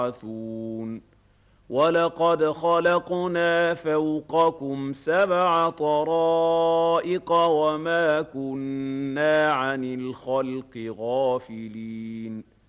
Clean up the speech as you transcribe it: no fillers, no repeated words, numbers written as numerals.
يبعثون وَلَقَدْ خَلَقْنَا فَوْقَكُمْ 7 طَرَائِقَ وَمَا كُنَّا عَنِ الْخَلْقِ غَافِلِينَ